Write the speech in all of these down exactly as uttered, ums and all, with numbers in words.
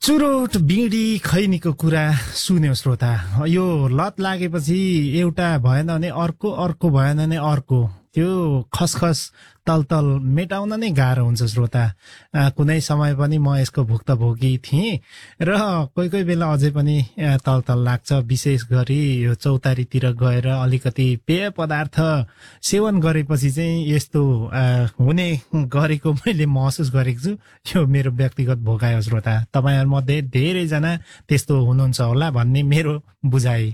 चुरोट बिडी खैनीको कुरा सुन्यो श्रोता। यो लत लागेपछि एउटा भएन भने अर्को, अर्को भएन भने अर्को, त्यो खसखस तलतल मेटाउन नै गाह्रो हुन्छ श्रोता। कुनै समय पनि म यसको भुक्तभोगी थिएँ र कोही कोही बेला अझै पनि तलतल लाग्छ। विशेष गरी यो चौतारीतिर गएर अलिकति पेय पदार्थ सेवन गरेपछि चाहिँ यस्तो हुने गरेको मैले महसुस गरेको छु। यो मेरो व्यक्तिगत भोगाइ हो श्रोता। तपाईहरुमध्ये धेरैजना त्यस्तो हुनुहुन्छ होला भन्ने मेरो बुझाइ।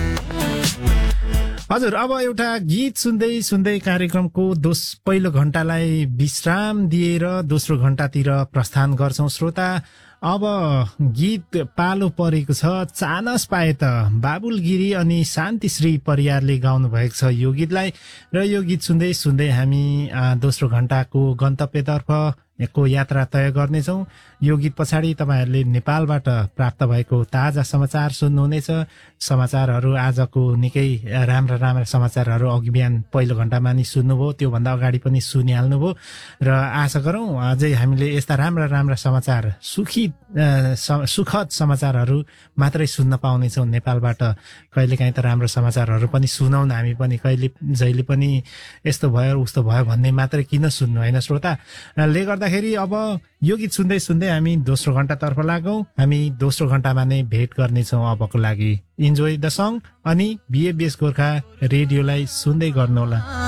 हजुर, अब एउटा गीत सुन्दै सुन्दै कार्यक्रमको दोस पहिलो घण्टालाई विश्राम दिएर दोस्रो घण्टातिर प्रस्थान गर्छौं श्रोता। अब गीत पालो परेको छ चानस पाए त, बाबुल गिरी अनि शान्तिश्री परियारले गाउनु भएको छ यो गीतलाई। र यो गीत सुन्दै सुन्दै हामी दोस्रो घण्टाको गन्तव्यतर्फ को यात्रा तय गर्नेछौं। यो गीत पछाडि तपाईहरुले नेपालबाट प्राप्त भएको ताजा समाचार सुन्नुहुनेछ। समाचारहरू आजको निकै राम्रा राम्रा समाचारहरू अघि बिहान पहिलो घण्टामा नि सुन्नुभयो, त्यो भन्दा अगाडि पनि सुनिहाल्नुभयो। र आशा गरौं अझै हामीले यस्ता राम्रा राम्रा समाचार, सुखी सुखद समाचारहरू मात्रै सुन्न पाउनेछौं नेपालबाट। कहिलेकाहीँ त राम्रो समाचारहरू पनि सुनाउन हामी पनि कहिले जहिले पनि यस्तो भयो उस्तो भयो भन्ने मात्रै किन सुन्नु, हैन श्रोता। ले गर्दाखेरि अब यो गीत सुन्दै सुन्दै हामी दोस्रो घण्टातर्फ लागौं। हामी दोस्रो घण्टामा नै भेट गर्नेछौं अबको लागि। इन्जोय द सङ अनि बिएबीएस गोर्खा रेडियोलाई सुन्दै गर्नुहोला।